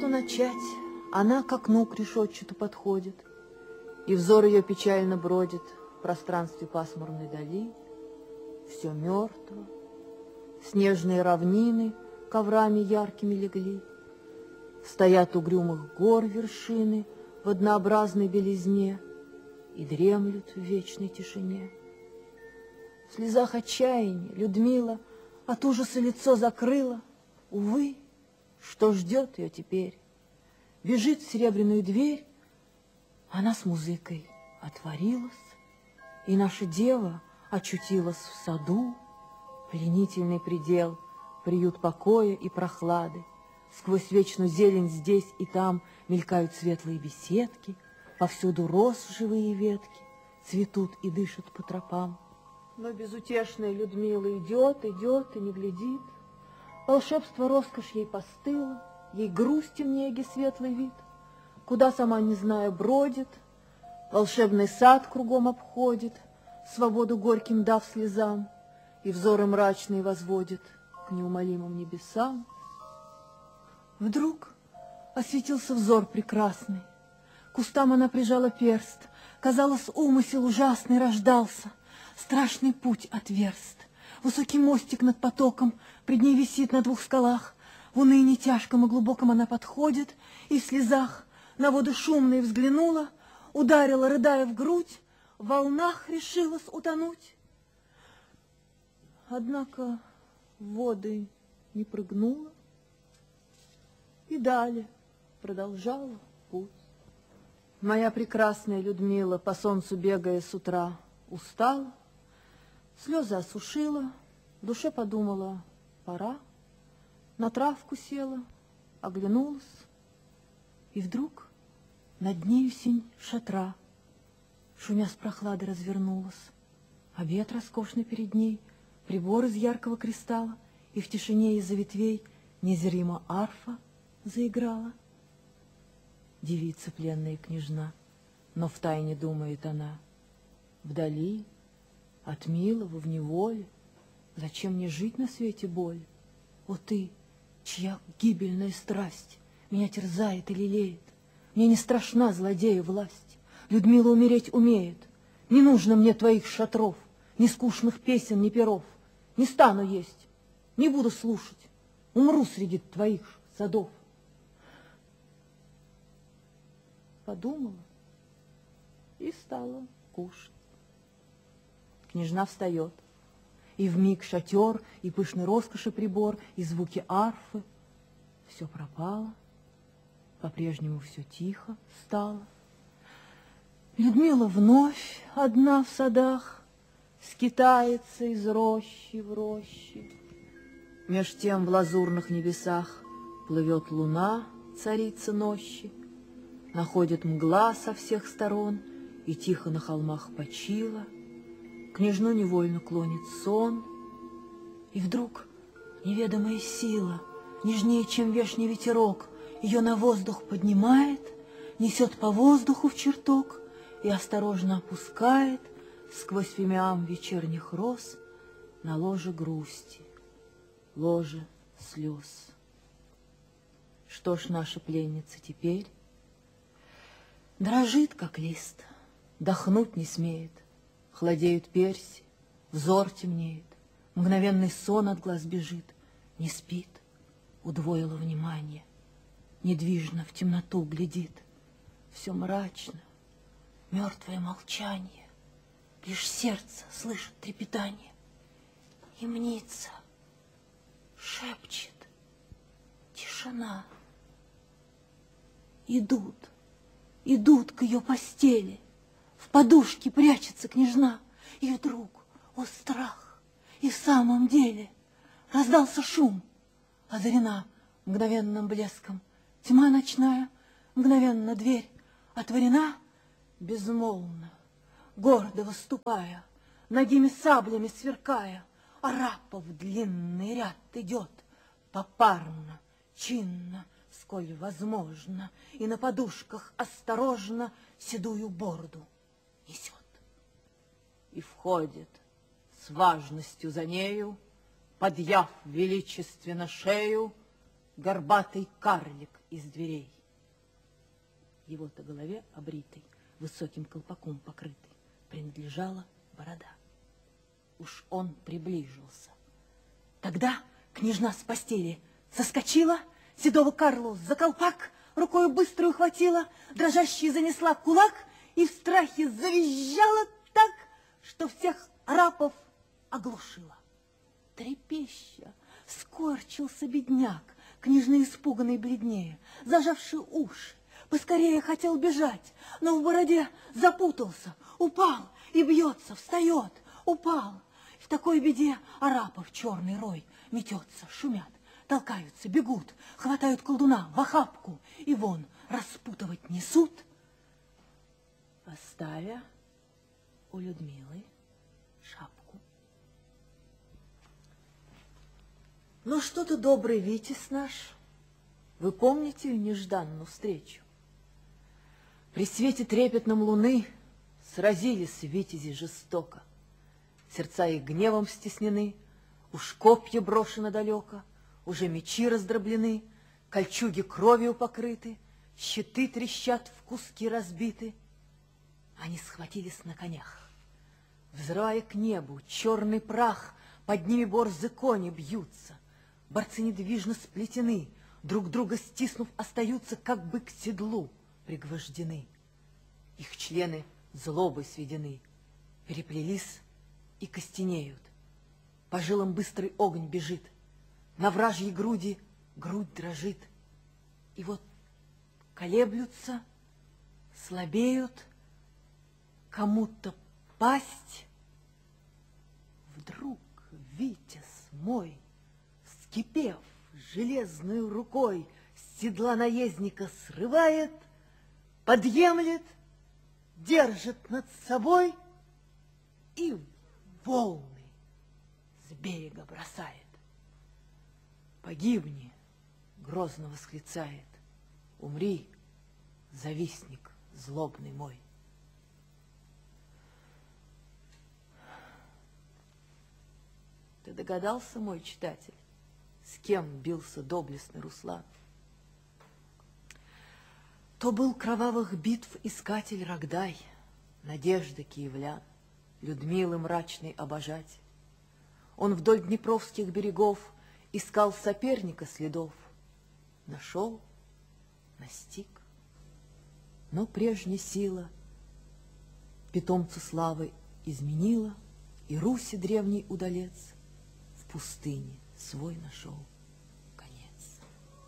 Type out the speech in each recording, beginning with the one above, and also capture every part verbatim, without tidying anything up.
начать, она к окну к решетчату подходит, и взор ее печально бродит в пространстве пасмурной дали. Все мертво, снежные равнины коврами яркими легли, стоят угрюмых гор вершины в однообразной белизне и дремлют в вечной тишине. В слезах отчаяния Людмила от ужаса лицо закрыла. Увы, что ждет ее теперь? Бежит в серебряную дверь, она с музыкой отворилась, и наша дева очутилась в саду, пленительный предел, приют покоя и прохлады. Сквозь вечную зелень здесь и там мелькают светлые беседки, повсюду роз живые ветки, цветут и дышат по тропам. Но безутешная Людмила идет, идет и не глядит. Волшебство, роскошь ей постыло, ей грусть в неге светлый вид. Куда сама не зная бродит, волшебный сад кругом обходит, свободу горьким дав слезам, и взоры мрачные возводит к неумолимым небесам. Вдруг осветился взор прекрасный, к кустам она прижала перст, казалось, умысел ужасный рождался, страшный путь отверст. Высокий мостик над потоком пред ней висит на двух скалах. В унынии тяжком и глубоком она подходит, и в слезах на воду шумные взглянула, ударила, рыдая в грудь, в волнах решилась утонуть. Однако в воды не прыгнула и далее продолжала путь. Моя прекрасная Людмила, по солнцу бегая с утра, устала, слезы осушила, в душе подумала, пора, на травку села, оглянулась, и вдруг над нею синь шатра, шумя с прохлады, развернулась. Обед роскошный перед ней, прибор из яркого кристалла, и в тишине из-за ветвей незримо арфа заиграла. Девица пленная княжна, но втайне думает она, вдали от милого в неволе, зачем мне жить на свете боль? О ты, чья гибельная страсть меня терзает и лелеет, мне не страшна злодея власть, Людмила умереть умеет, не нужно мне твоих шатров, ни скучных песен, ни перов, не стану есть, не буду слушать, умру среди твоих садов. Подумала и стала кушать. Княжна встает, и вмиг шатер, и пышный роскоши прибор, и звуки арфы. Все пропало, по-прежнему все тихо стало. Людмила вновь одна в садах, скитается из рощи в рощи. Меж тем в лазурных небесах плывет луна, царица нощи. Находит мгла со всех сторон, и тихо на холмах почила. Княжну невольно клонит сон, и вдруг неведомая сила, нежнее, чем вешний ветерок, ее на воздух поднимает, несет по воздуху в чертог и осторожно опускает сквозь фимиам вечерних роз на ложе грусти, ложе слез. Что ж наша пленница теперь? Дрожит, как лист, дохнуть не смеет, хладеют перси, взор темнеет, мгновенный сон от глаз бежит, не спит, удвоила внимание, недвижно в темноту глядит, все мрачно, мертвое молчание, лишь сердце слышит трепетание, и мнится, шепчет, тишина. Идут, идут к ее постели, в подушке прячется княжна, и вдруг, о страх, и в самом деле раздался шум, озарена мгновенным блеском тьма ночная, мгновенно дверь отворена, безмолвно, гордо выступая, ногими саблями сверкая, арапов длинный ряд идет, попарно, чинно, сколь возможно, и на подушках осторожно седую бороду несет. И входит с важностью за нею, подъяв величественно шею, горбатый карлик из дверей. Его-то голове обритой, высоким колпаком покрытой, принадлежала борода. Уж он приближился. Тогда княжна с постели соскочила, седого Карлу за колпак рукою быстро ухватила, дрожащей занесла кулак и в страхе завизжала так, что всех арапов оглушила. Трепеща скорчился бедняк, княжна испуганный бледнее, зажавши уши. Поскорее хотел бежать, но в бороде запутался, упал и бьется, встает, упал. В такой беде арапов черный рой метется, шумят, толкаются, бегут, хватают колдуна в охапку и вон распутывать несут, оставя у Людмилы шапку. Ну что-то, добрый Витязь наш, вы помните нежданную встречу? При свете трепетном луны сразились витязи жестоко. Сердца их гневом стеснены, уж копья брошены далеко, уже мечи раздроблены, кольчуги кровью покрыты, щиты трещат, в куски разбиты. Они схватились на конях, взрывая к небу черный прах, под ними борзы кони бьются. Борцы недвижно сплетены, друг друга стиснув, остаются, как бы к седлу пригвождены. Их члены злобой сведены, переплелись и костенеют. По жилам быстрый огонь бежит, на вражьей груди грудь дрожит. И вот колеблются, слабеют, кому-то пасть. Вдруг Витязь мой, вскипев железной рукой, с седла наездника срывает, подъемлет, держит над собой и волны с берега бросает. Погибни, грозно восклицает, умри, завистник злобный мой. Ты догадался, мой читатель, с кем бился доблестный Руслан? То был кровавых битв искатель Рогдай, надежды киевлян, Людмилы мрачный обожать. Он вдоль днепровских берегов искал соперника следов, нашел, настиг, но прежняя сила питомца славы изменила, и Руси древний удалец в пустыне свой нашел конец.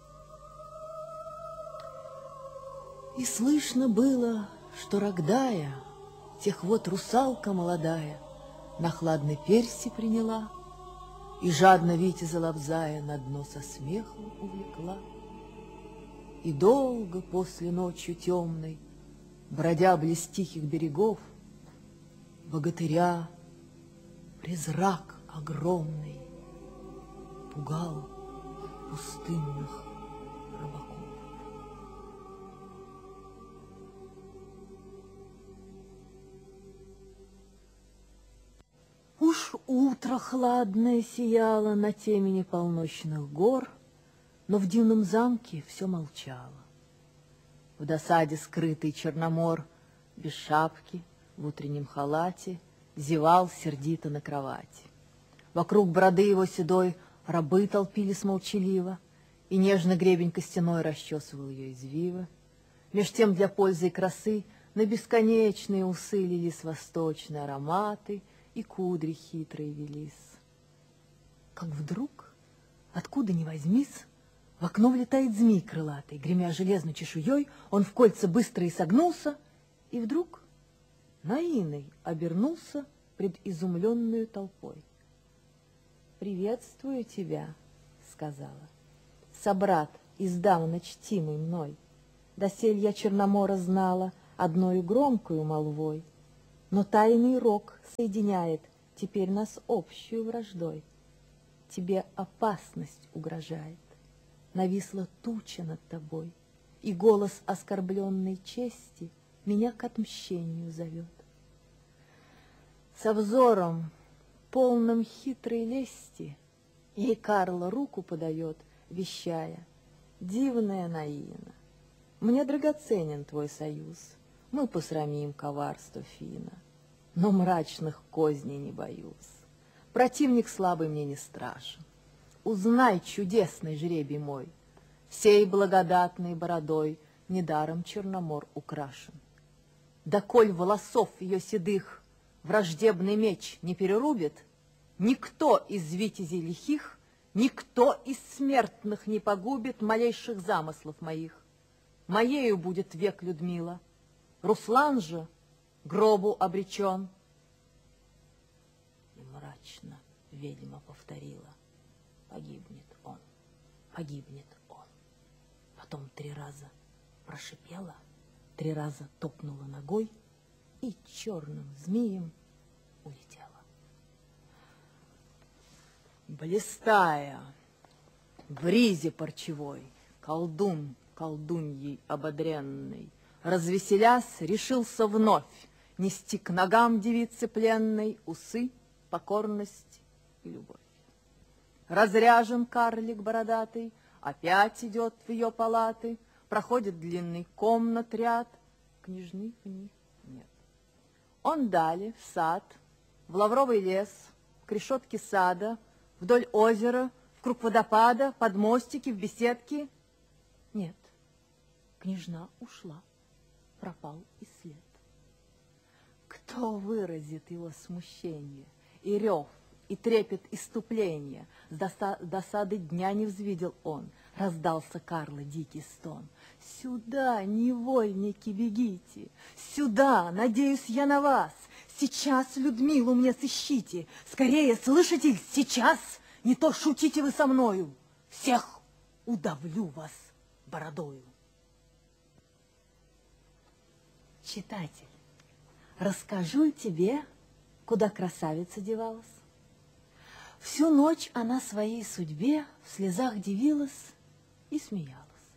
И слышно было, что Рогдая, тех вот русалка молодая, на хладной перси приняла и жадно витязя лобзая на дно со смехом увлекла. И долго после ночью темной, бродя близ тихих берегов, богатыря призрак огромный пугал пустынных рыбаков. Уж утро хладное сияло на темени полночных гор, но в дивном замке все молчало. В досаде скрытый Черномор без шапки, в утреннем халате, зевал сердито на кровати. Вокруг бороды его седой рабы толпились молчаливо, и нежно гребень костяной расчесывал ее извивы. Меж тем для пользы и красы на бесконечные усы лились восточные ароматы, и кудри хитрые велись. Как вдруг, откуда ни возьмись, в окно влетает змей крылатый, гремя железной чешуей, он в кольца быстро и согнулся, и вдруг наиной обернулся пред изумленную толпой. «Приветствую тебя», — сказала, — «собрат, издавна чтимый мной. Досель я Черномора знала одною громкою молвой, но тайный рок соединяет теперь нас общую враждой. Тебе опасность угрожает, нависла туча над тобой, и голос оскорбленной чести меня к отмщению зовет. Со взором, полным хитрой лести, ей Карла руку подает, вещая: Дивная Наина, мне драгоценен твой союз, мы посрамим коварство Фина, но мрачных козней не боюсь. Противник слабый мне не страшен. Узнай, чудесный жребий мой, сей благодатной бородой недаром Черномор украшен. Да коль волосов ее седых враждебный меч не перерубит, никто из витязей лихих, никто из смертных не погубит малейших замыслов моих. Моею будет век Людмила, Руслан же гробу обречен. И мрачно ведьма повторила: погибнет он, погибнет он. Потом три раза прошипела, три раза топнула ногой и черным змеем улетела. Блистая в ризе парчевой, колдун колдуньей ободренный, развеселясь, решился вновь нести к ногам девицы пленной усы, покорность и любовь. Разряжен карлик бородатый, опять идет в ее палаты, проходит длинный комнат ряд, княжны в них нет. Он далее в сад, в лавровый лес, к решетке сада, вдоль озера, в круг водопада, под мостики, в беседки. Нет, княжна ушла, пропал и след. Кто выразит его смущение, и рев, и трепет иступления? С доса досады дня не взвидел он, раздался Карла дикий стон. Сюда, невольники, бегите, сюда, надеюсь я на вас. Сейчас Людмилу мне сыщите, скорее, слышите, сейчас, не то шутите вы со мною, всех удавлю вас бородою. Читатель, расскажу тебе, куда красавица девалась. Всю ночь она своей судьбе в слезах дивилась и смеялась.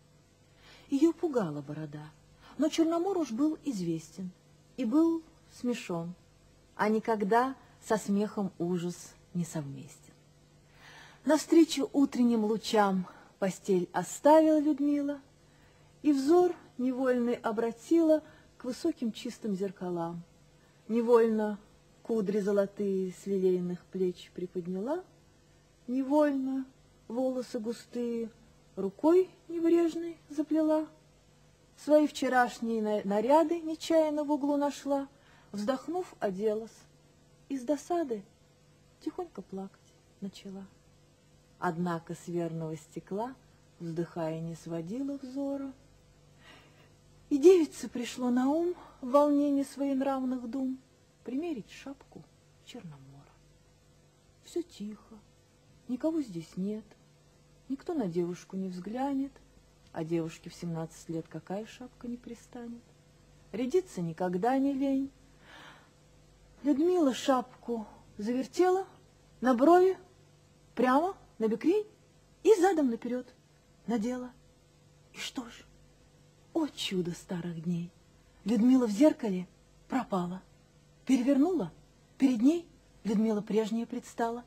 Ее пугала борода, но Черномор уж был известен и был смешон, а никогда со смехом ужас не совместен. Навстречу утренним лучам постель оставила Людмила и взор невольный обратила к высоким чистым зеркалам. Невольно кудри золотые с лилейных плеч приподняла, невольно волосы густые рукой небрежной заплела, свои вчерашние наряды нечаянно в углу нашла, вздохнув, оделась, и с досады тихонько плакать начала. Однако с верного стекла, вздыхая, не сводила взора. И девице пришло на ум в волнении своенравных дум примерить шапку Черномора. Все тихо, никого здесь нет, никто на девушку не взглянет, а девушке в семнадцать лет какая шапка не пристанет. Рядиться никогда не лень. Людмила шапку завертела на брови, прямо на бекрень и задом наперед надела. И что ж, о чудо старых дней! Людмила в зеркале пропала. Перевернула, перед ней Людмила прежняя предстала.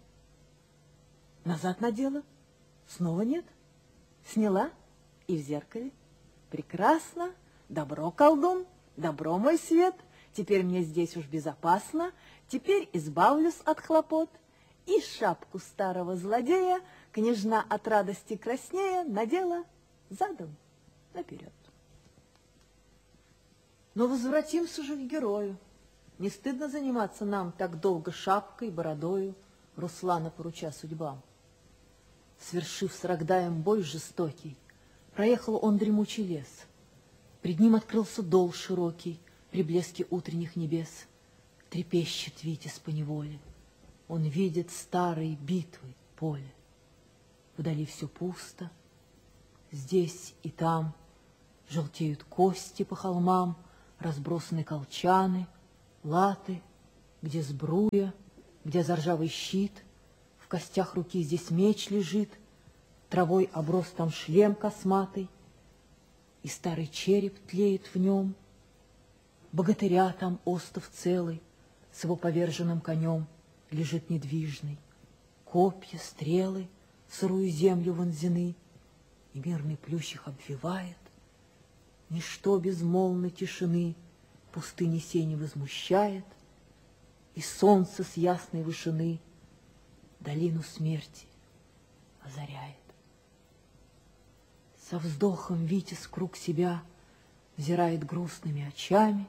Назад надела, снова нет. Сняла и в зеркале. Прекрасно, добро, колдун, добро, мой свет. Теперь мне здесь уж безопасно, теперь избавлюсь от хлопот. И шапку старого злодея княжна от радости краснея надела задом наперед. Но возвратимся же к герою. Не стыдно заниматься нам так долго шапкой, бородою, Руслана поруча судьбам. Свершив с Рогдаем бой жестокий, проехал он дремучий лес. Пред ним открылся дол широкий, при блеске утренних небес. Трепещет Витязь поневоле, он видит старой битвы поле. Вдали все пусто, здесь и там желтеют кости по холмам, разбросаны колчаны, латы, где сбруя, где заржавый щит, в костях руки здесь меч лежит, травой оброс там шлем косматый, и старый череп тлеет в нем. Богатыря там остов целый, с его поверженным конем лежит недвижный. Копья, стрелы в сырую землю вонзены, и мирный плющ их обвивает. Ничто безмолвной тишины пустыни сей не возмущает, и солнце с ясной вышины долину смерти озаряет. Со вздохом Витязь круг себя взирает грустными очами.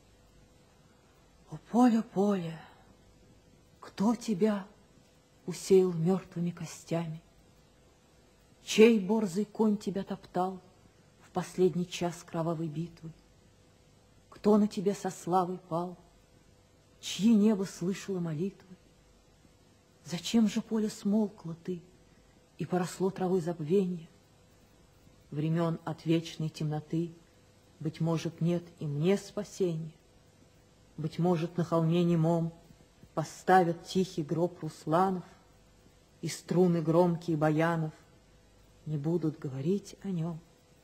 О, поле, поле, кто тебя усеял мертвыми костями? Чей борзый конь тебя топтал в последний час кровавой битвы? Кто на тебе со славой пал? Чьи небо слышало молитвы? Зачем же, поле, смолкла ты, и поросло травой забвенье? Времен от вечной темноты, быть может, нет и мне спасения. Быть может, на холме немом поставят тихий гроб русланов, и струны громкие баянов не будут говорить о нем.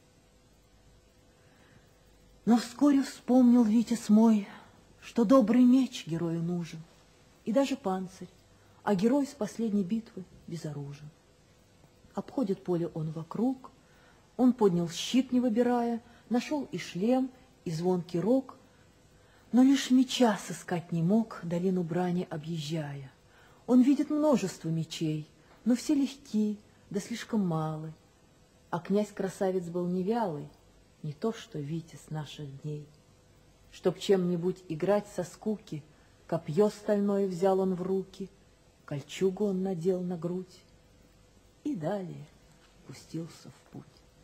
Но вскоре вспомнил Витязь мой, что добрый меч герою нужен, и даже панцирь, а герой с последней битвы безоружен. Обходит поле он вокруг, он поднял щит, не выбирая, нашел и шлем, и звонкий рог, но лишь меча сыскать не мог, долину брани объезжая. Он видит множество мечей, но все легки, да слишком малы. А князь-красавец был не вялый, не то что Витязь наших дней. Чтоб чем-нибудь играть со скуки, копье стальное взял он в руки, кольчугу он надел на грудь и далее пустился в путь.